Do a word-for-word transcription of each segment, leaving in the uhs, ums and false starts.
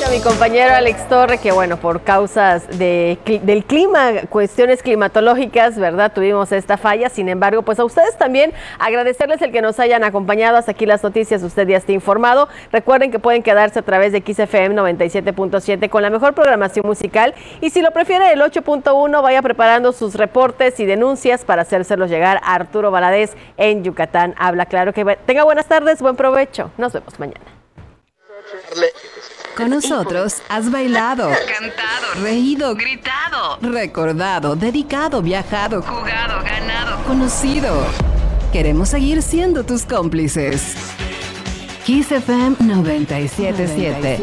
a mi compañero Alex Torre, que bueno, por causas de, del clima, cuestiones climatológicas, ¿verdad? Tuvimos esta falla. Sin embargo, pues a ustedes también agradecerles el que nos hayan acompañado. Hasta aquí las noticias, usted ya está informado. Recuerden que pueden quedarse a través de X F M noventa y siete punto siete con la mejor programación musical. Y si lo prefiere, el ocho punto uno, vaya preparando sus reportes y denuncias para hacérselos llegar a Arturo Valadez en Yucatán Habla Claro. Que tenga buenas tardes, buen provecho. Nos vemos mañana. Con nosotros has bailado, cantado, reído, gritado, recordado, dedicado, viajado, jugado, ganado, conocido. Queremos seguir siendo tus cómplices. Kiss F M noventa y siete punto siete.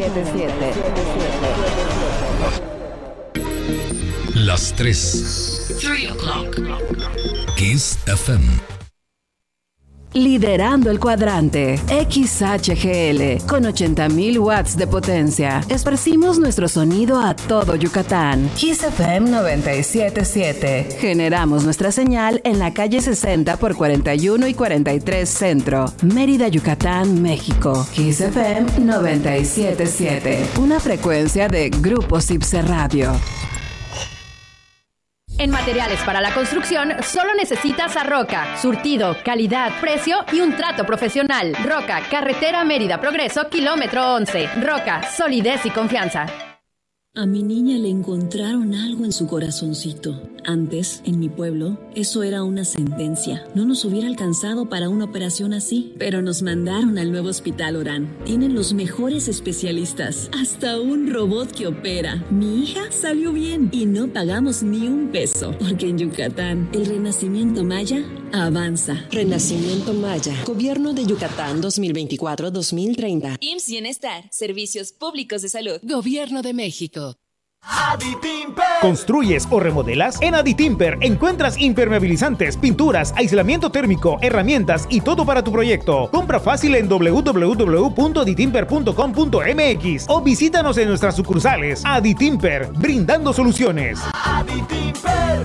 Las tres. three o'clock. Kiss F M. Liderando el cuadrante, X H G L, con ochenta mil watts de potencia. Esparcimos nuestro sonido a todo Yucatán. Kiss F M noventa y siete punto siete. Generamos nuestra señal en la calle sesenta por cuarenta y uno y cuarenta y tres Centro, Mérida, Yucatán, México. Kiss F M noventa y siete punto siete. Una frecuencia de Grupo Cipse Radio. En materiales para la construcción, solo necesitas a Roca. Surtido, calidad, precio y un trato profesional. Roca, carretera Mérida Progreso, kilómetro once. Roca, solidez y confianza. A mi niña le encontraron algo en su corazoncito. Antes, en mi pueblo, eso era una sentencia. No nos hubiera alcanzado para una operación así. Pero nos mandaron al nuevo Hospital Orán. Tienen los mejores especialistas. Hasta un robot que opera. Mi hija salió bien y no pagamos ni un peso. Porque en Yucatán, el renacimiento maya avanza. Renacimiento Maya. Gobierno de Yucatán dos mil veinticuatro a dos mil treinta. I M S S Bienestar. Servicios Públicos de Salud. Gobierno de México. Aditimper. ¿Construyes o remodelas? En Aditimper encuentras impermeabilizantes, pinturas, aislamiento térmico, herramientas y todo para tu proyecto. Compra fácil en doble u doble u doble u punto aditimper punto com punto m x o visítanos en nuestras sucursales. Aditimper, brindando soluciones. Aditimper.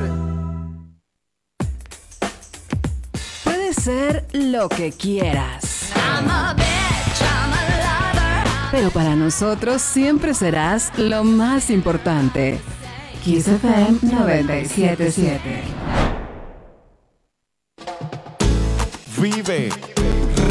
Puede ser lo que quieras. I'm a bitch, I'm a lover. Pero para nosotros siempre serás lo más importante. Kiss F M noventa y siete punto siete. Vive